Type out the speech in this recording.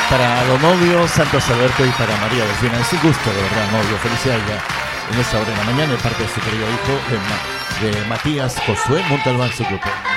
Para los novios, Santos Alberto, y para María Delfina. Es un gusto, de verdad, novio. Felicidades ya en esta hora de la mañana, de parte de su querido hijo, de Matías Josué Montalbán, su grupo.